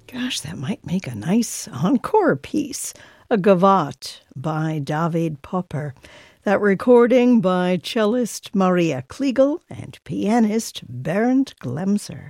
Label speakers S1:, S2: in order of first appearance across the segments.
S1: Gosh, that might make a nice encore piece. A Gavotte by David Popper. That recording by cellist Maria Kliegel and pianist Bernd Glemser.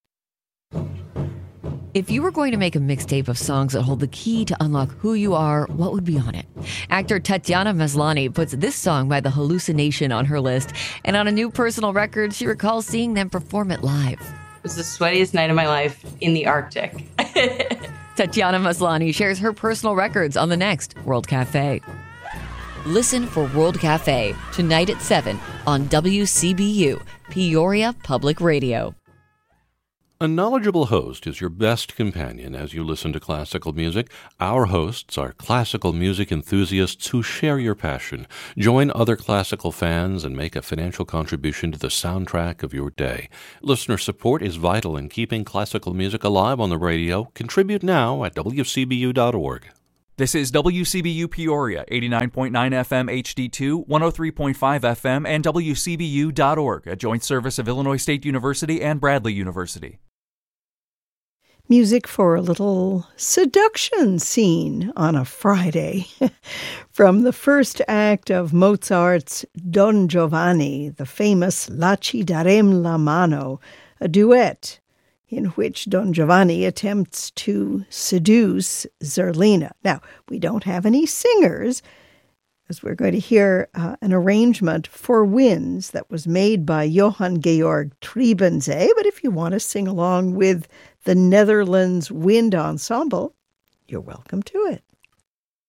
S2: If you were going to make a mixtape of songs that hold the key to unlock who you are, what would be on it? Actor Tatiana Maslany puts this song by The Hallucination on her list, and on a new personal record, she recalls seeing them perform it live.
S3: It was the sweatiest night of my life in the Arctic.
S2: Tatiana Maslany shares her personal records on the next World Cafe. Listen for World Cafe tonight at 7 on WCBU, Peoria Public Radio.
S4: A knowledgeable host is your best companion as you listen to classical music. Our hosts are classical music enthusiasts who share your passion. Join other classical fans and make a financial contribution to the soundtrack of your day. Listener support is vital in keeping classical music alive on the radio. Contribute now at WCBU.org.
S5: This is WCBU Peoria, 89.9 FM HD2, 103.5 FM, and WCBU.org, a joint service of Illinois State University and Bradley University.
S1: Music for a little seduction scene on a Friday. From the first act of Mozart's Don Giovanni, the famous La ci darem la mano, a duet in which Don Giovanni attempts to seduce Zerlina. Now, we don't have any singers, as we're going to hear an arrangement for winds that was made by Johann Georg Triebense. But if you want to sing along with the Netherlands Wind Ensemble, you're welcome to it.